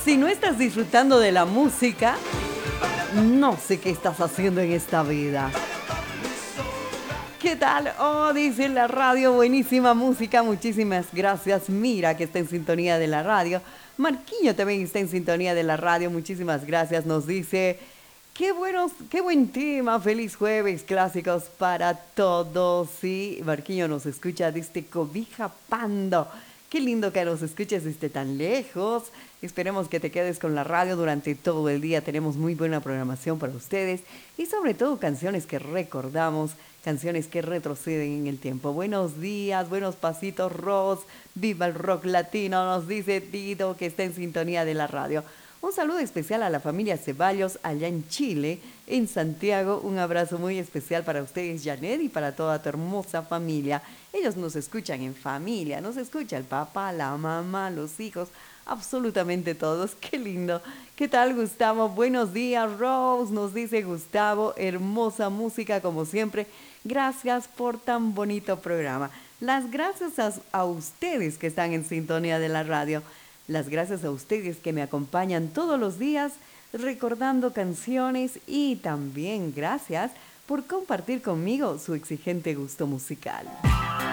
Si no estás disfrutando de la música, no sé qué estás haciendo en esta vida. ¿Qué tal? Oh, dice la radio, buenísima música, muchísimas gracias. Mira que está en sintonía de la radio. Marquinho también está en sintonía de la radio, muchísimas gracias. Nos dice, qué buen tema, feliz jueves, clásicos para todos. Sí, Marquinho nos escucha desde Cobija Pando. Qué lindo que nos escuches desde tan lejos. Esperemos que te quedes con la radio durante todo el día. Tenemos muy buena programación para ustedes y sobre todo canciones que recordamos, canciones que retroceden en el tiempo. Buenos días, buenos pasitos, Ross. Viva el rock latino, nos dice Tito que está en sintonía de la radio. Un saludo especial a la familia Ceballos allá en Chile, en Santiago. Un abrazo muy especial para ustedes, Janet, y para toda tu hermosa familia. Ellos nos escuchan en familia, nos escucha el papá, la mamá, los hijos, absolutamente todos. Qué lindo. ¿Qué tal, Gustavo? Buenos días, Rose, nos dice Gustavo. Hermosa música como siempre. Gracias por tan bonito programa. Las gracias a ustedes que están en sintonía de la radio. Las gracias a ustedes que me acompañan todos los días recordando canciones y también gracias por compartir conmigo su exigente gusto musical.